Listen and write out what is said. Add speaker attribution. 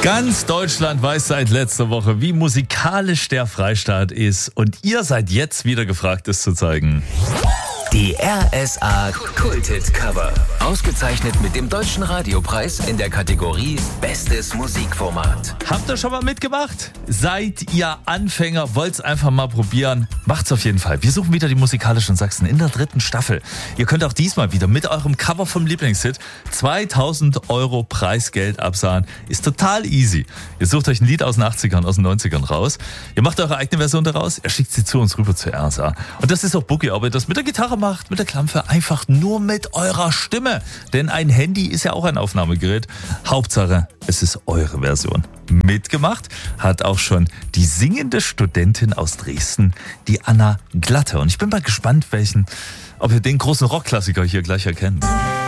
Speaker 1: Ganz Deutschland weiß seit letzter Woche, wie musikalisch der Freistaat ist. Und ihr seid jetzt wieder gefragt, es zu zeigen.
Speaker 2: Die RSA Kulthit Cover. Ausgezeichnet mit dem Deutschen Radiopreis in der Kategorie Bestes Musikformat.
Speaker 1: Habt ihr schon mal mitgemacht? Seid ihr Anfänger? Wollt's einfach mal probieren? Macht's auf jeden Fall. Wir suchen wieder die musikalischen Sachsen in der 3. Staffel. Ihr könnt auch diesmal wieder mit eurem Cover vom Lieblingshit 2000 € Preisgeld absahen. Ist total easy. Ihr sucht euch ein Lied aus den 80ern, aus den 90ern raus. Ihr macht eure eigene Version daraus. Ihr schickt sie zu uns rüber zur RSA. Und das ist auch Boogie, ob ihr das mit der Gitarre macht, mit der Klampfe, einfach nur mit eurer Stimme. Denn ein Handy ist ja auch ein Aufnahmegerät. Hauptsache, es ist eure Version. Mitgemacht hat auch schon die singende Studentin aus Dresden, die Anna Glatte. Und ich bin mal gespannt, ob ihr den großen Rockklassiker hier gleich erkennt.